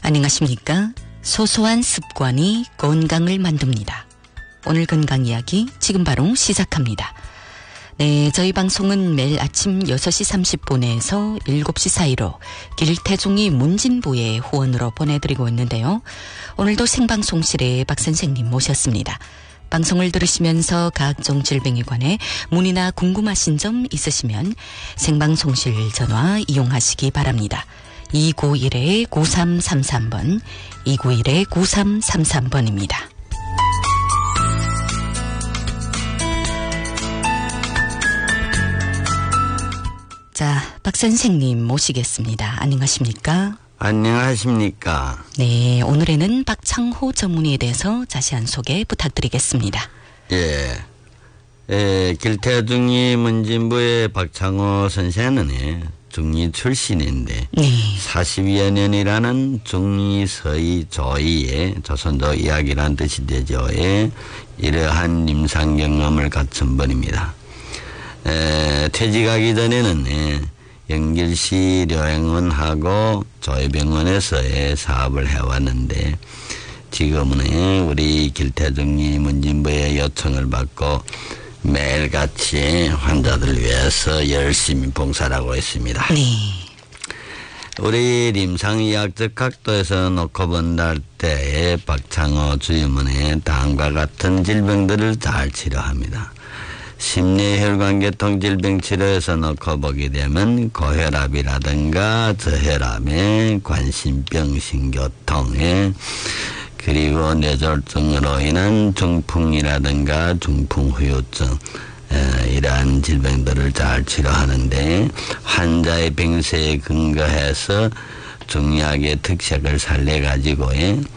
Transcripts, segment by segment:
안녕하십니까? 소소한 습관이 건강을 만듭니다. 오늘 건강 이야기 지금 바로 시작합니다. 네, 저희 방송은 매일 아침 6시 30분에서 7시 사이로 길태종이 문진부의 후원으로 보내드리고 있는데요. 오늘도 생방송실에 박 선생님 모셨습니다. 방송을 들으시면서 각종 질병에 관해 문의나 궁금하신 점 있으시면 생방송실 전화 이용하시기 바랍니다. 291-9333번, 291-9333번입니다. 자, 박 선생님 모시겠습니다. 안녕하십니까? 안녕하십니까? 네, 오늘에는 박창호 전문의에 대해서 자세한 소개 부탁드리겠습니다. 길태중이 문진부의 박창호 선생은 중리 출신인데 네. 40여 년이라는 중리 서의 조의의 조선조 이야기란 뜻이 되죠. 이러한 임상 경험을 갖춘 분입니다. 퇴직하기 전에는 영길시 료행원하고 조의병원에서의 사업을 해왔는데 지금은 우리 길태중리 문진부의 요청을 받고 매일같이 환자들 위해서 열심히 봉사를 하고 있습니다. 네. 우리 임상의학적 각도에서 놓고 본다할 때에 박창호 주임원의 다음과 같은 질병들을 잘 치료합니다. 심뇌혈관계통 질병 치료에서 놓고 보게 되면 고혈압이라든가 저혈압에 관심병, 신교통에 그리고 뇌졸중으로 인한 중풍이라든가 중풍후유증 이러한 질병들을 잘 치료하는데 환자의 병세에 근거해서 중의학의 특색을 살려가지고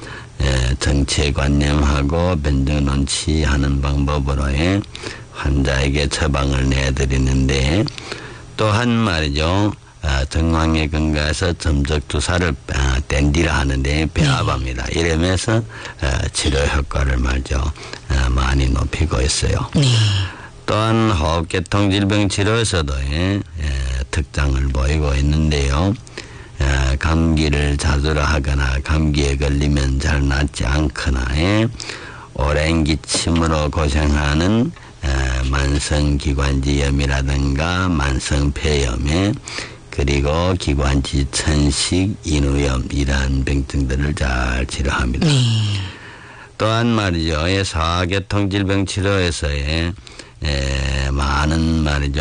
정체관념하고 변증논치하는 방법으로 환자에게 처방을 내드리는데 또한 말이죠. 정황에 근거해서 점적 주사를 댄디라 하는데 배합합니다. 이러면서 치료 효과를 말이죠. 많이 높이고 있어요. 네. 또한 호흡계통 질병 치료에서도 특장을 보이고 있는데요. 감기를 자주 하거나 감기에 걸리면 잘 낫지 않거나 오랜 기침으로 고생하는 만성기관지염이라든가 만성폐염에 그리고 기관지 천식, 인후염 이러한 병증들을 잘 치료합니다. 네. 또한 말이죠. 소화계통 질병 치료에서의 많은 말이죠.